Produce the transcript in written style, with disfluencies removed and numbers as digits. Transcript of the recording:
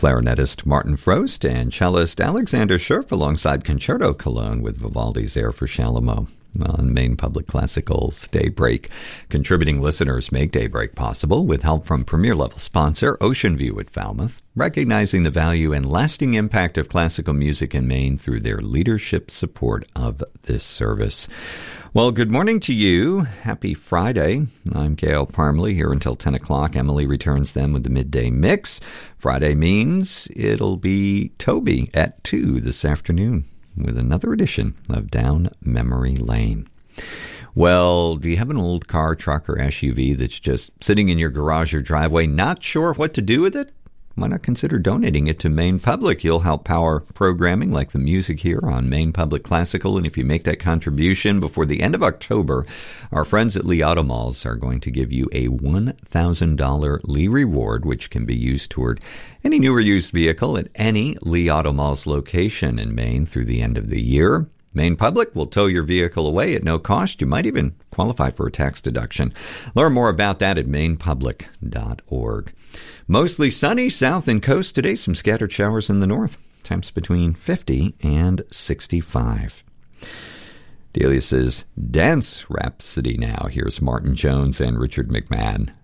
clarinetist Martin Frost and cellist Alexander Scherf alongside Concerto Cologne with Vivaldi's Air for Chalumeau on Maine Public Classical's Daybreak. Contributing listeners make Daybreak possible with help from premier-level sponsor Ocean View at Falmouth, recognizing the value and lasting impact of classical music in Maine through their leadership support of this service. Well, good morning to you. Happy Friday. I'm Gail Parmley here until 10 o'clock. Emily returns then with the midday mix. Friday means it'll be Toby at 2 this afternoon with another edition of Down Memory Lane. Well, do you have an old car, truck, or SUV that's just sitting in your garage or driveway, not sure what to do with it? Why not consider donating it to Maine Public? You'll help power programming like the music here on Maine Public Classical. And if you make that contribution before the end of October, our friends at Lee Auto Malls are going to give you a $1,000 Lee reward, which can be used toward any new or used vehicle at any Lee Auto Malls location in Maine through the end of the year. Maine Public will tow your vehicle away at no cost. You might even qualify for a tax deduction. Learn more about that at mainepublic.org. Mostly sunny south and coast today. Some scattered showers in the north. Temps between 50 and 65. Delius's Dance Rhapsody now. Here's Martin Jones and Richard McMahon.